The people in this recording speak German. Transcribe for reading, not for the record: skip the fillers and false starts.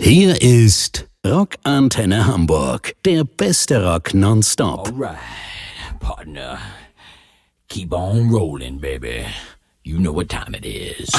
Hier ist Rockantenne Hamburg, der beste Rock nonstop. Alright, partner. Keep on rolling, baby. You know what time it is.